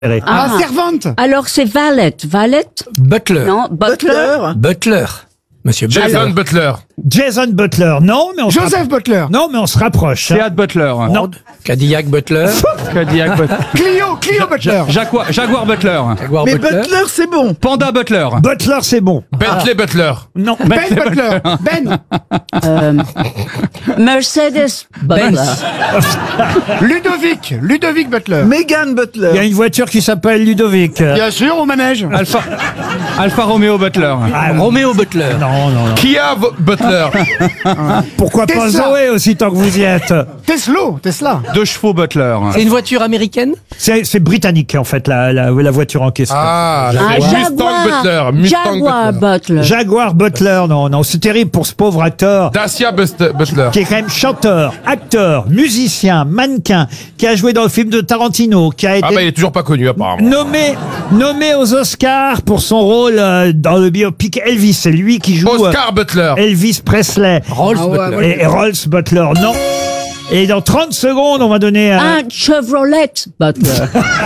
Ah, servante. Alors c'est valet. Butler. Non, butler. Butler. Monsieur Butler. Jason Butler. Jason Butler, non, mais on se Joseph Butler. Non, mais on se rapproche. Seat Butler. Non. Cadillac Butler. Cadillac Butler. Clio Butler. Jaguar Butler. Jaguar Mais Butler. Butler, c'est bon. Panda Butler. Butler, c'est bon. Bentley Butler. Non. Ben Butler. Ben. Mercedes Butler. Ludovic Butler. Megan Il y a Butler. une voiture qui s'appelle Ludovic. Bien sûr, au manège. Alfa Romeo Butler. Romeo Butler. Non. Kia Butler. Pourquoi pas Tesla. Zoé aussi tant que vous y êtes? Tesla. 2 chevaux Butler. C'est une voiture américaine? C'est britannique en fait la voiture en question. Ah, Ah, Mustang Butler. Jaguar Butler. Jaguar Butler, non, c'est terrible pour ce pauvre acteur Dacia Butler. qui est quand même chanteur, acteur, musicien, mannequin, qui a joué dans le film de Tarantino, qui a été Ah bah il est toujours pas connu apparemment. nommé aux Oscars pour son rôle dans le biopic Elvis. C'est lui qui joue Oscar Butler. Elvis Presley. Rolls Butler. Et Rolls Butler, non. Et dans 30 secondes, on va donner Un Chevrolet Butler.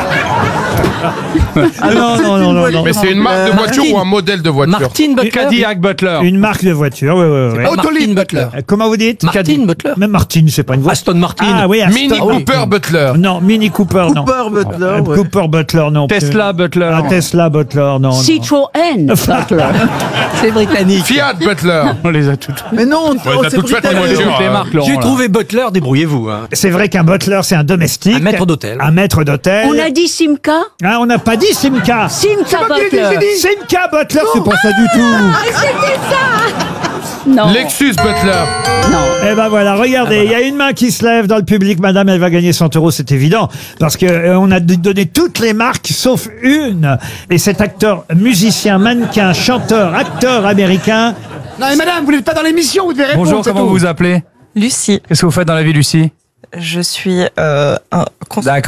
non. Mais c'est une marque de voiture ou un modèle de voiture? Martin Butler. Cadillac Butler. Une marque de voiture, oui. Martin Butler. Comment vous dites? Martin Butler. Même Martin, c'est pas une voiture. Aston Martin. Ah oui, Aston. Mini Cooper Butler. Non, Mini Cooper, non. Cooper Butler. ouais. Cooper Butler, non. Tesla Butler. Ah, Tesla Butler, non. Citroën Butler. C'est britannique. Fiat Butler. On les a toutes. Mais non, Ouais, t'as c'est toutes faites les britannique. voitures. Toutes les marques, Laurent. J'ai là. trouvé Butler, débrouillez-vous. Hein. C'est vrai qu'un butler, c'est un domestique. Un maître d'hôtel. Un maître d'hôtel. On a dit Simca. Ah, on n'a pas dit Simca. Simca Butler. Simca Butler, c'est pas ça du tout. C'était ça. Non. Lexus Butler. Non. Eh ben voilà, regardez, il y a une main qui se lève dans le public. Madame, elle va gagner 100 €, c'est évident. Parce que on a donné toutes les marques, sauf une. Et cet acteur, musicien, mannequin, chanteur, acteur américain. Non mais madame, vous n'êtes pas dans l'émission, vous devez répondre. Bonjour, c'est comment tout. vous vous appelez? Lucie, Qu'est-ce que vous faites dans la vie, Lucie? je suis un D'accord.